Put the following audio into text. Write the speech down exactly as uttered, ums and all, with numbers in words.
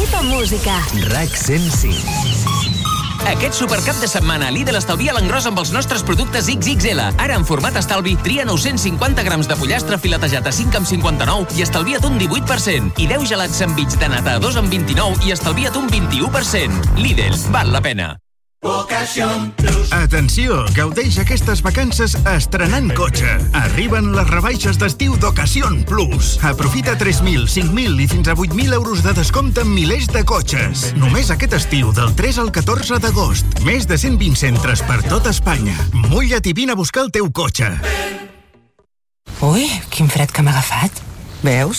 Nit amb música. RAC cent cinc. Aquest supercap de setmana Lidl estalvia l'engròs amb els nostres productes ics ics ele. Ara en format estalvi, tria nou-cents cinquanta grams de pollastre filetejat a cinc amb cinquanta-nou i estalvia't un divuit per cent. I deu gelats sandvich de nata a dos amb vint-i-nou i estalvia't un vint-i-u per cent. Lidl, val la pena. Atenció, gaudeix aquestes vacances estrenant cotxe. Arriben les rebaixes d'estiu d'Ocasión Plus. Aprofita tres mil, cinc mil i fins a vuit mil euros de descompte en milers de cotxes. Només aquest estiu, del tres al catorze d'agost. Més de cent vint centres per tot Espanya. Mulla't i vine a buscar el teu cotxe. Ui, quin fred que m'ha agafat. Veus?